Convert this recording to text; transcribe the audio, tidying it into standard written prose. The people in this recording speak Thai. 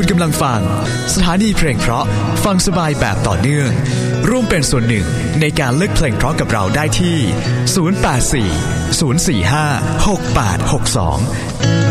คุณกำลังฟังสถานีเพลงเพราะฟังสบายแบบต่อเนื่องร่วมเป็นส่วนหนึ่งในการเลือกเพลงเพราะกับเราได้ที่ 084 045 6862